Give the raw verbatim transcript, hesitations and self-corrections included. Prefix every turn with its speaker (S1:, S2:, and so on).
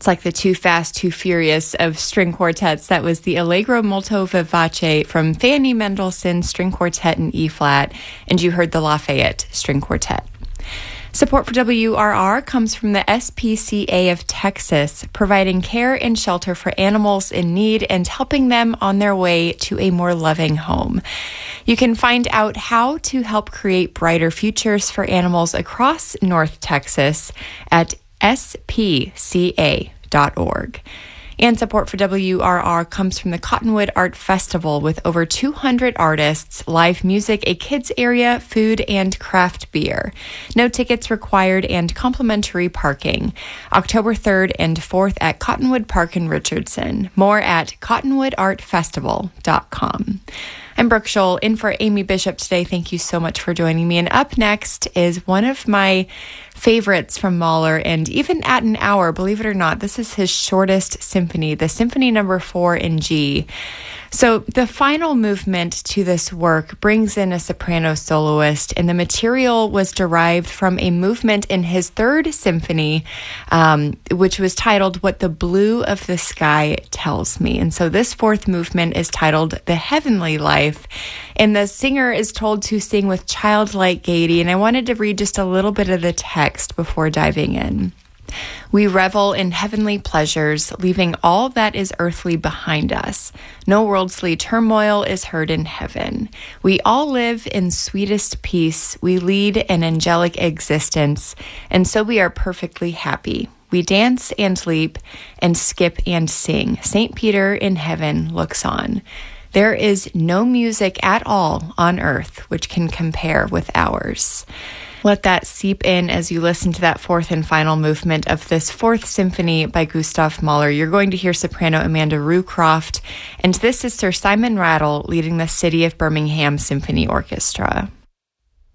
S1: It's like the Too Fast, Too Furious of string quartets. That was the Allegro Molto Vivace from Fanny Mendelssohn String Quartet in E-flat, and you heard the Lafayette String Quartet. Support for W R R comes from the S P C A of Texas, providing care and shelter for animals in need and helping them on their way to a more loving home. You can find out how to help create brighter futures for animals across North Texas at S P C A dot org. And support for W R R comes from the Cottonwood Art Festival with over two hundred artists, live music, a kids area, food, and craft beer. No tickets required and complimentary parking. October third and fourth at Cottonwood Park in Richardson. More at cottonwood art festival dot com. I'm Brooke Scholl, in for Amy Bishop today. Thank you so much for joining me. And up next is one of my favorites from Mahler, and even at an hour, believe it or not, this is his shortest symphony, the Symphony Number Four in G. So the final movement to this work brings in a soprano soloist, and the material was derived from a movement in his third symphony, um, which was titled What the Blue of the Sky Tells Me. And so this fourth movement is titled The Heavenly Life, and the singer is told to sing with childlike gaiety. And I wanted to read just a little bit of the text before diving in. We revel in heavenly pleasures, leaving all that is earthly behind us. No worldly turmoil is heard in heaven. We all live in sweetest peace. We lead an angelic existence, and so we are perfectly happy. We dance and leap and skip and sing. Saint Peter in heaven looks on. There is no music at all on earth which can compare with ours. Let that seep in as you listen to that fourth and final movement of this fourth symphony by Gustav Mahler. You're going to hear soprano Amanda Rucroft, and this is Sir Simon Rattle leading the City of Birmingham Symphony Orchestra.